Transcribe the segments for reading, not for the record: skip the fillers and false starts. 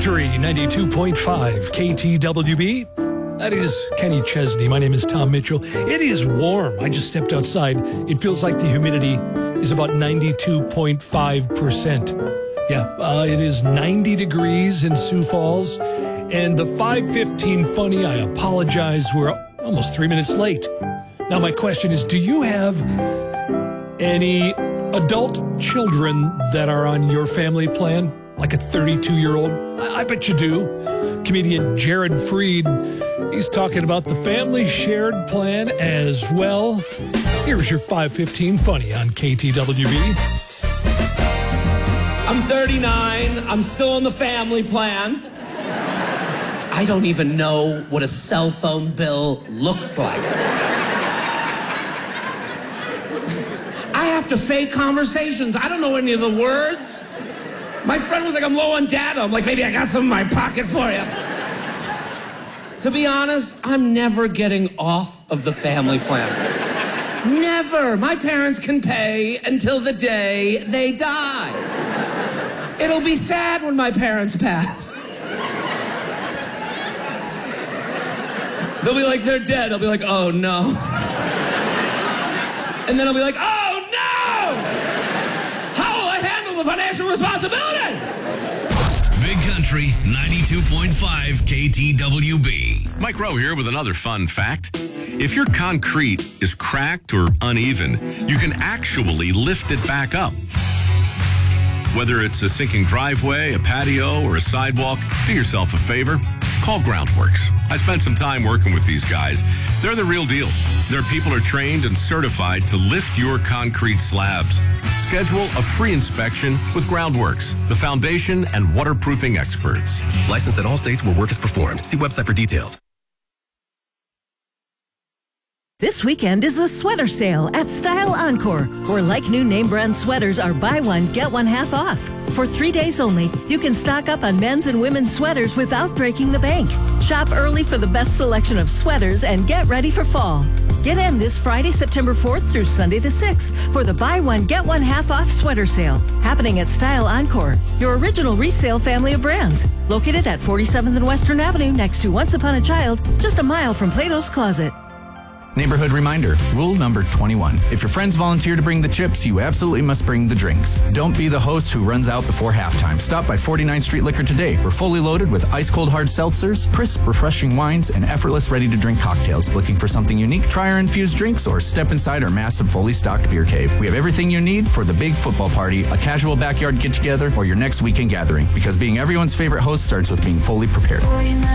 Country 92.5 KTWB. That is Kenny Chesney. My name is Tom Mitchell. It is warm. I just stepped outside. It feels like the humidity is about 92.5%. Yeah, it is 90 degrees in Sioux Falls. And the 5:15 funny, I apologize. We're almost 3 minutes late. Now, my question is, do you have any adult children that are on your family plan? Like a 32-year-old? I bet you do. Comedian Jared Freed, he's talking about the family shared plan as well. Here's your 5:15 funny on KTWB. I'm 39. I'm still on the family plan. I don't even know what a cell phone bill looks like. I have to fake conversations. I don't know any of the words. My friend was like, I'm low on data. I'm like, maybe I got some in my pocket for you. To be honest, I'm never getting off of the family plan. Never. My parents can pay until the day they die. It'll be sad when my parents pass. They'll be like, they're dead. I'll be like, oh no. And then I'll be like, oh no! How will I handle the financial responsibility? Big Country 92.5 KTWB. Mike Rowe here with another fun fact. If your concrete is cracked or uneven, you can actually lift it back up. Whether it's a sinking driveway, a patio, or a sidewalk, do yourself a favor. Call Groundworks. I spent some time working with these guys. They're the real deal. Their people are trained and certified to lift your concrete slabs. Schedule a free inspection with Groundworks, the foundation and waterproofing experts. Licensed in all states where work is performed. See website for details. This weekend is the sweater sale at Style Encore, where like new name brand sweaters are buy one, get one half off. For 3 days only, you can stock up on men's and women's sweaters without breaking the bank. Shop early for the best selection of sweaters and get ready for fall. Get in this Friday, September 4th through Sunday the 6th for the buy one, get one half off sweater sale, happening at Style Encore, your original resale family of brands. Located at 47th and Western Avenue next to Once Upon a Child, just a mile from Plato's Closet. Neighborhood reminder, rule number 21. If your friends volunteer to bring the chips, you absolutely must bring the drinks. Don't be the host who runs out before halftime. Stop by 49th Street Liquor today. We're fully loaded with ice-cold hard seltzers, crisp, refreshing wines, and effortless ready-to-drink cocktails. Looking for something unique? Try our infused drinks or step inside our massive, fully stocked beer cave. We have everything you need for the big football party, a casual backyard get-together, or your next weekend gathering. Because being everyone's favorite host starts with being fully prepared.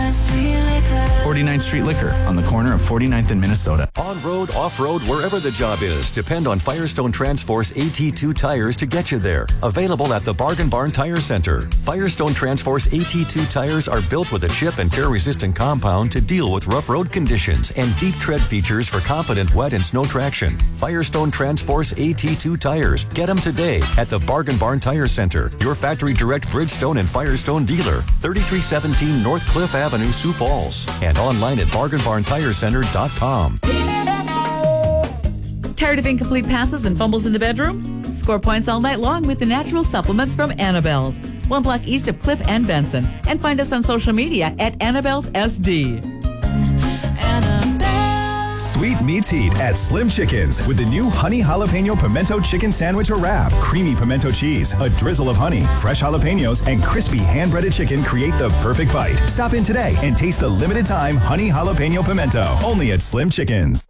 49th Street Liquor on the corner of 49th and Minnesota. On-road, off-road, wherever the job is, depend on Firestone Transforce AT2 tires to get you there. Available at the Bargain Barn Tire Center. Firestone Transforce AT2 tires are built with a chip and tear-resistant compound to deal with rough road conditions and deep tread features for confident wet and snow traction. Firestone Transforce AT2 tires. Get them today at the Bargain Barn Tire Center, your factory direct Bridgestone and Firestone dealer, 3317 North Cliff Avenue, Sioux Falls, and online at bargainbarntirecenter.com. Tired of incomplete passes and fumbles in the bedroom? Score points all night long with the natural supplements from Annabelle's, 1 block east of Cliff and Benson. And find us on social media at Annabelle's SD. Sweet meets heat at Slim Chickens with the new Honey Jalapeno Pimento Chicken Sandwich or Wrap. Creamy pimento cheese, a drizzle of honey, fresh jalapenos, and crispy hand-breaded chicken create the perfect bite. Stop in today and taste the limited time Honey Jalapeno Pimento. Only at Slim Chickens.